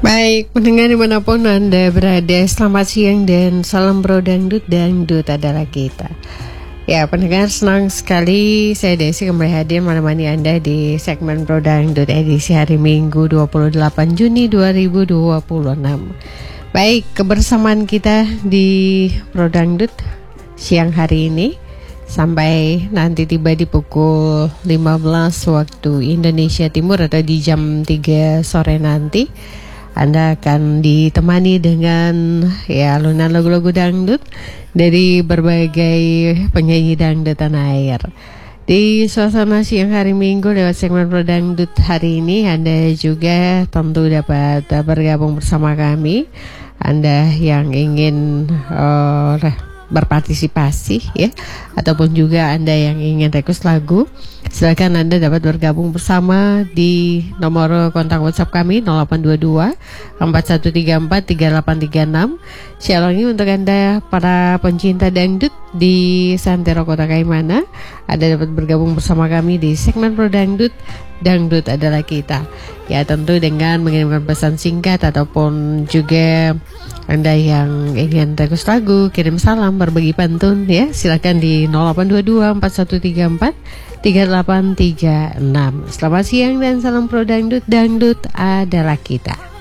Baik, pendengar dimanapun Anda berada, selamat siang dan salam bro dangdut, dangdut adalah kita. Ya pendengar, senang sekali saya Desi kembali hadir menemani Anda di segmen Bro Dangdut edisi hari Minggu 28 Juni 2026. Baik, kebersamaan kita di Bro Dangdut siang hari ini sampai nanti tiba di pukul 15 waktu Indonesia Timur atau di jam 3 sore nanti. Anda akan ditemani dengan alunan lagu-lagu dangdut dari berbagai penyanyi dangdut tanah air. Di suasana siang hari Minggu lewat segmen Pro Dangdut hari ini, Anda juga tentu dapat bergabung bersama kami. Anda yang ingin berpartisipasi ataupun juga Anda yang ingin request lagu, silakan Anda dapat bergabung bersama di nomor kontak WhatsApp kami 0822 4134 3836. Saya ulangi untuk Anda para pencinta dangdut di Santero Kota Kaimana, Anda dapat bergabung bersama kami di segmen Pro Dangdut, dangdut adalah kita. Ya tentu dengan mengirimkan pesan singkat ataupun juga Anda yang ingin request lagu, kirim salam, berbagi pantun silakan di 0822 4134 3836. Selamat siang dan salam Pro Dangdut, dangdut adalah kita.